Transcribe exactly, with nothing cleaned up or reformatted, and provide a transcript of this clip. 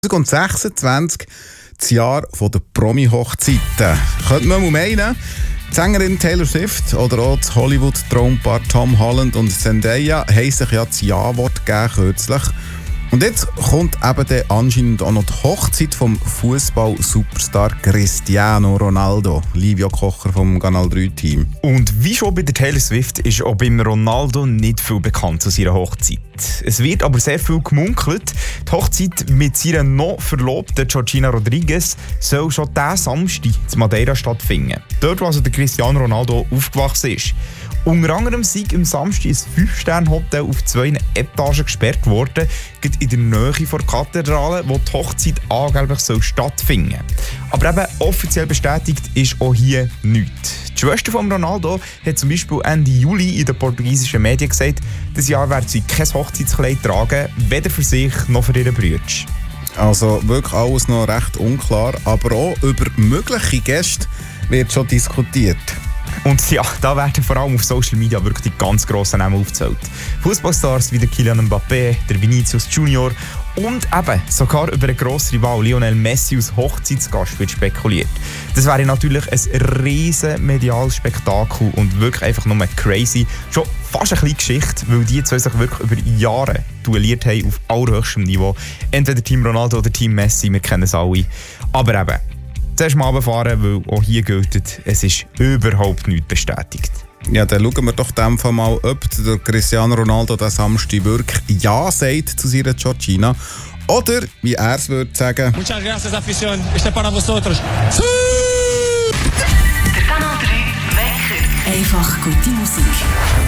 zwanzig sechsundzwanzig, das Jahr der Promi-Hochzeiten. Könnte man mal meinen, die Sängerin Taylor Swift oder auch das Hollywood-Traumpaar Tom Holland und Zendaya haben sich ja das Ja-Wort gegeben kürzlich. Und jetzt kommt eben dann anscheinend auch noch die Hochzeit vom Fußball-Superstar Cristiano Ronaldo. Livio Kocher vom Kanal drei Team. Und wie schon bei der Taylor Swift ist auch beim Ronaldo nicht viel bekannt zu seiner Hochzeit. Es wird aber sehr viel gemunkelt. Die Hochzeit mit seiner noch Verlobten Georgina Rodriguez soll schon diesen Samstag in Madeira stattfinden. Dort, wo also der Cristiano Ronaldo aufgewachsen ist. Unter anderem sei am Samstag ein fünf Sterne Hotel auf zwei Etagen gesperrt worden, in der Nähe der Kathedrale, wo die Hochzeit angeblich soll stattfinden soll. Aber eben offiziell bestätigt ist auch hier nichts. Die Schwester von Ronaldo hat zum Beispiel Ende Juli in den portugiesischen Medien gesagt, dieses Jahr wird sie kein Hochzeitskleid tragen, weder für sich noch für ihre Brüder. Also wirklich alles noch recht unklar, aber auch über mögliche Gäste wird schon diskutiert. Und ja, da werden vor allem auf Social Media wirklich die ganz grossen Namen aufgezählt. Fußballstars wie der Kylian Mbappé, der Vinicius Junior und eben sogar über einen grossen Rival Lionel Messi als Hochzeitsgast wird spekuliert. Das wäre natürlich ein riesen mediales Spektakel und wirklich einfach nur crazy. Schon fast eine kleine Geschichte, weil die zwei sich wirklich über Jahre duelliert haben auf allerhöchstem Niveau. Entweder Team Ronaldo oder Team Messi, wir kennen es alle. Aber eben, zuerst mal runterfahren, weil auch hier gilt, es ist überhaupt nichts bestätigt. Ja, dann schauen wir doch dem Fall mal, ob der Cristiano Ronaldo den Samstag wirklich Ja sagt zu seiner Georgina. Oder, wie er es würde sagen: Muchas gracias, afición. Este es para vosotros. Der Kanal drei Wecker. Einfach gute Musik.